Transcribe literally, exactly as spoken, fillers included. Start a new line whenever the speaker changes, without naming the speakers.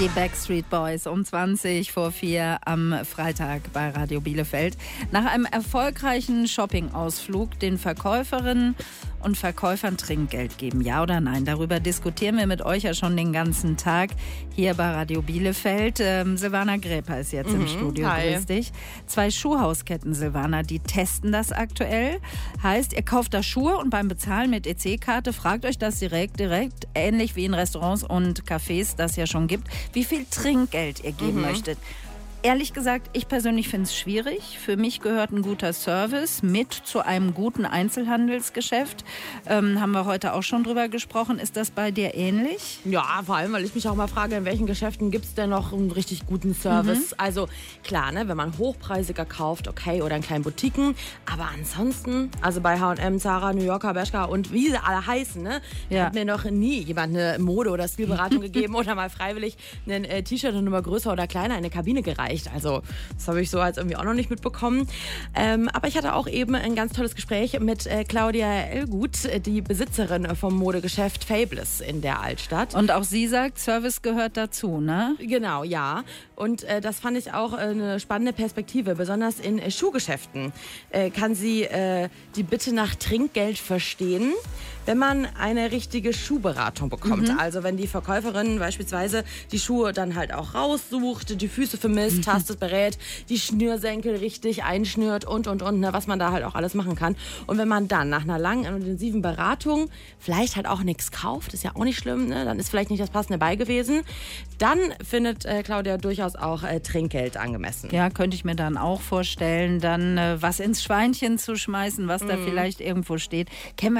Die Backstreet Boys um zwanzig vor vier am Freitag bei Radio Bielefeld. Nach einem erfolgreichen Shopping-Ausflug den Verkäuferinnen und Verkäufern Trinkgeld geben, ja oder nein? Darüber diskutieren wir mit euch ja schon den ganzen Tag hier bei Radio Bielefeld. Ähm, Silvana Gräper ist jetzt
Mhm,
im Studio,
hi.
grüß dich. Zwei Schuhhausketten, Silvana, die testen das aktuell. Heißt, ihr kauft da Schuhe und beim Bezahlen mit E C-Karte fragt euch das direkt, direkt, ähnlich wie in Restaurants und Cafés das ja schon gibt, wie viel Trinkgeld ihr geben
Mhm.
möchtet. Ehrlich gesagt, ich persönlich finde es schwierig. Für mich gehört ein guter Service mit zu einem guten Einzelhandelsgeschäft. Ähm, haben wir heute auch schon drüber gesprochen. Ist das bei dir ähnlich?
Ja, vor allem, weil ich mich auch mal frage, in welchen Geschäften gibt es denn noch einen richtig guten Service? Also klar, ne, wenn man hochpreisiger kauft, okay, oder in kleinen Boutiquen. Aber ansonsten, also bei H und M, Zara, New Yorker, Bershka und wie sie alle heißen, ne,
Ja.
hat mir noch nie jemand eine Mode- oder Stilberatung gegeben oder mal freiwillig ein äh, T-Shirt eine Nummer größer oder kleiner in eine Kabine gereicht. Also das habe ich so als irgendwie auch noch nicht mitbekommen. Ähm, aber ich hatte auch eben ein ganz tolles Gespräch mit äh, Claudia Ellgut, die Besitzerin vom Modegeschäft Fables in der Altstadt.
Und auch sie sagt, Service gehört dazu, ne?
Genau, ja. Und äh, das fand ich auch äh, eine spannende Perspektive. Besonders in äh, Schuhgeschäften äh, kann sie äh, die Bitte nach Trinkgeld verstehen, wenn man eine richtige Schuhberatung bekommt. Also wenn die Verkäuferin beispielsweise die Schuhe dann halt auch raussucht, die Füße vermisst, tastet, berät, die Schnürsenkel richtig einschnürt und, und, und, ne, was man da halt auch alles machen kann. Und wenn man dann nach einer langen und intensiven Beratung vielleicht halt auch nichts kauft, ist ja auch nicht schlimm, ne? Dann ist vielleicht nicht das Passende bei gewesen, dann findet äh, Claudia durchaus auch äh, Trinkgeld angemessen.
Ja, könnte ich mir dann auch vorstellen, dann äh, was ins Schweinchen zu schmeißen, was da vielleicht irgendwo steht. Kennen wir